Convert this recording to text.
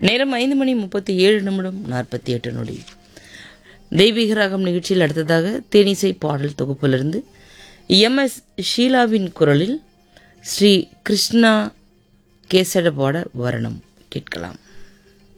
நேரம் 5:37:48. தெய்வீக ராகம் நிகழ்ச்சியில் அடுத்ததாக தேனிசை பாடல் தொகுப்பிலிருந்து MS ஷீலாவின் குரலில் ஸ்ரீ கிருஷ்ணா கேசட பாட வரணம் கேட்கலாம்.